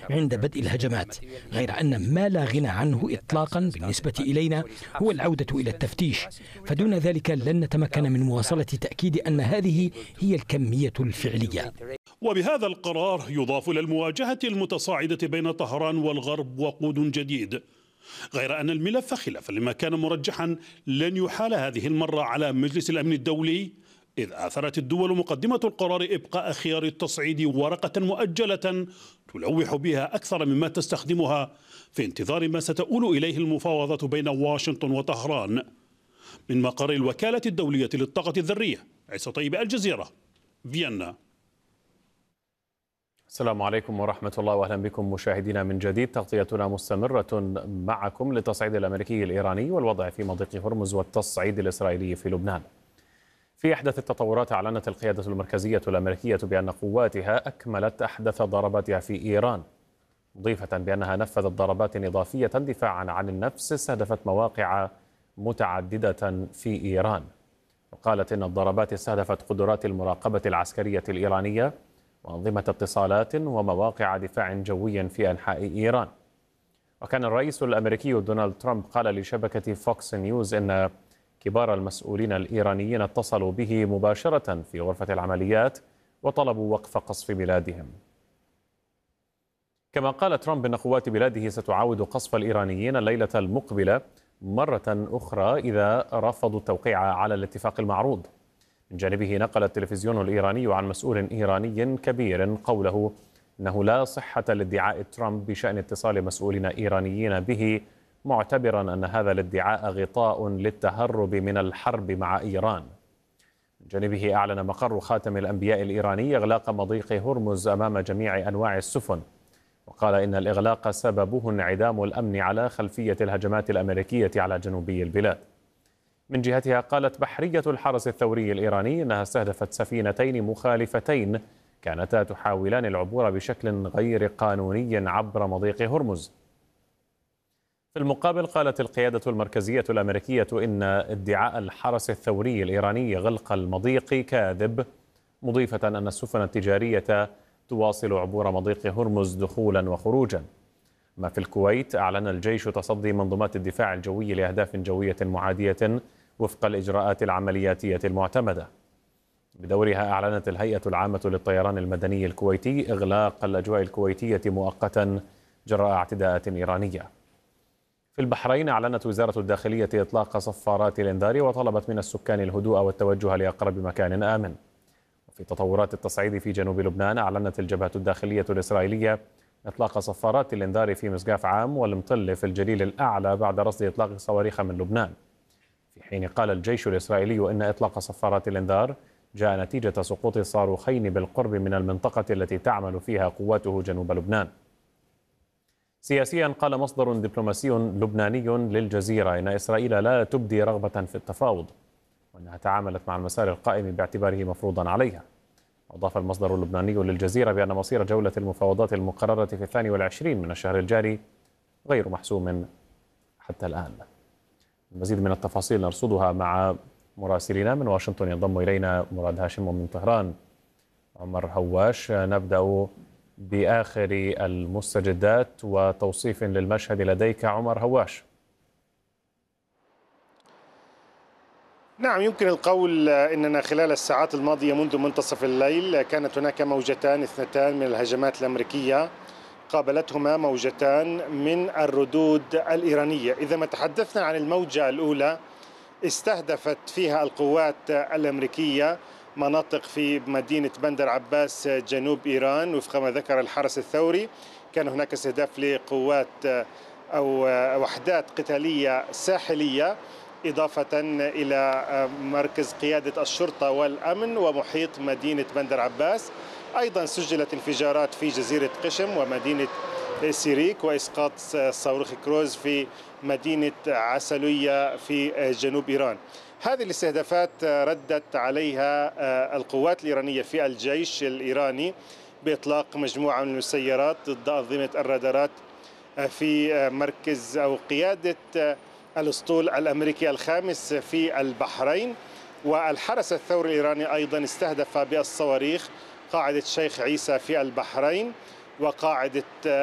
عند بدء الهجمات، غير أن ما لا غنى عنه إطلاقا بالنسبة إلينا هو العودة إلى التفتيش، فدون ذلك لن نتمكن من مواصلة تأكيد أن هذه هي الكمية الفعلية. وبهذا القرار يضاف إلى المواجهة المتصاعدة بين طهران والغرب وقود جديد، غير أن الملف خلافا لما كان مرجحا لن يحال هذه المرة على مجلس الأمن الدولي، إذ آثرت الدول مقدمة القرار إبقاء خيار التصعيد ورقة مؤجلة تلوح بها أكثر مما تستخدمها في انتظار ما ستؤول إليه المفاوضات بين واشنطن وطهران. من مقر الوكالة الدولية للطاقة الذرية، عيسى طيب، الجزيرة، فيينا. السلام عليكم ورحمة الله، وأهلا بكم مشاهدينا من جديد. تغطيتنا مستمرة معكم للتصعيد الأمريكي الإيراني والوضع في مضيق هرمز والتصعيد الإسرائيلي في لبنان. في أحدث التطورات، أعلنت القيادة المركزية الأمريكية بأن قواتها أكملت أحدث ضرباتها في إيران، مضيفة بأنها نفذت ضربات إضافية دفاعا عن النفس استهدفت مواقع متعددة في إيران. وقالت إن الضربات استهدفت قدرات المراقبة العسكرية الإيرانية وأنظمة اتصالات ومواقع دفاع جوي في أنحاء إيران. وكان الرئيس الأمريكي دونالد ترامب قال لشبكة فوكس نيوز إن كبار المسؤولين الإيرانيين اتصلوا به مباشرة في غرفة العمليات وطلبوا وقف قصف بلادهم. كما قال ترامب إن قوات بلاده ستعاود قصف الإيرانيين الليلة المقبلة مرة أخرى إذا رفضوا التوقيع على الاتفاق المعروض. من جانبه، نقل التلفزيون الإيراني عن مسؤول إيراني كبير قوله إنه لا صحة لادعاء ترامب بشأن اتصال مسؤولين إيرانيين به، معتبرا أن هذا الادعاء غطاء للتهرب من الحرب مع إيران. من جانبه، أعلن مقر خاتم الأنبياء الإيراني إغلاق مضيق هرمز أمام جميع أنواع السفن، وقال إن الإغلاق سببه انعدام الأمن على خلفية الهجمات الأمريكية على جنوبي البلاد. من جهتها، قالت بحرية الحرس الثوري الإيراني إنها استهدفت سفينتين مخالفتين كانتا تحاولان العبور بشكل غير قانوني عبر مضيق هرمز. في المقابل، قالت القيادة المركزية الأمريكية إن ادعاء الحرس الثوري الإيراني غلق المضيق كاذب، مضيفة أن السفن التجارية تواصل عبور مضيق هرمز دخولا وخروجا. ما في الكويت، أعلن الجيش تصدي منظومات الدفاع الجوي لأهداف جوية معادية وفق الإجراءات العملياتية المعتمدة. بدورها، أعلنت الهيئة العامة للطيران المدني الكويتي إغلاق الأجواء الكويتية مؤقتا جراء اعتداءات إيرانية. في البحرين، أعلنت وزارة الداخلية إطلاق صفارات الإنذار وطلبت من السكان الهدوء والتوجه لأقرب مكان آمن. وفي تطورات التصعيد في جنوب لبنان، أعلنت الجبهة الداخلية الإسرائيلية إطلاق صفارات الإنذار في مسقاف عام والمطل في الجليل الأعلى بعد رصد إطلاق صواريخ من لبنان، في حين قال الجيش الإسرائيلي إن إطلاق صفارات الإنذار جاء نتيجة سقوط صاروخين بالقرب من المنطقة التي تعمل فيها قواته جنوب لبنان. سياسيا، قال مصدر دبلوماسي لبناني للجزيرة إن إسرائيل لا تبدي رغبة في التفاوض، وأنها تعاملت مع المسار القائم باعتباره مفروضا عليها. أضاف المصدر اللبناني للجزيرة بأن مصير جولة المفاوضات المقررة في 22 من الشهر الجاري غير محسوم حتى الآن. المزيد من التفاصيل نرصدها مع مراسلنا من واشنطن. ينضم إلينا مراد هاشم، ومن طهران عمر هواش. نبدأ بآخر المستجدات وتوصيف للمشهد لديك عمر هواش. نعم، يمكن القول أننا خلال الساعات الماضية منذ منتصف الليل كانت هناك موجتان اثنتان من الهجمات الأمريكية قابلتهما موجتان من الردود الإيرانية. إذا ما تحدثنا عن الموجة الأولى، استهدفت فيها القوات الأمريكية مناطق في مدينة بندر عباس جنوب إيران وفق ما ذكر الحرس الثوري. كان هناك استهداف لقوات أو وحدات قتالية ساحلية، إضافة إلى مركز قيادة الشرطة والأمن ومحيط مدينة بندر عباس. أيضا سجلت انفجارات في جزيرة قشم ومدينة سيريك، وإسقاط صاروخ كروز في مدينة عسلوية في جنوب إيران. هذه الاستهدافات ردت عليها القوات الإيرانية في الجيش الإيراني بإطلاق مجموعة من المسيرات ضد أنظمة الرادارات في مركز أو قيادة الأسطول الأمريكي الخامس في البحرين. والحرس الثوري الإيراني أيضا استهدف بالصواريخ قاعدة شيخ عيسى في البحرين وقاعدة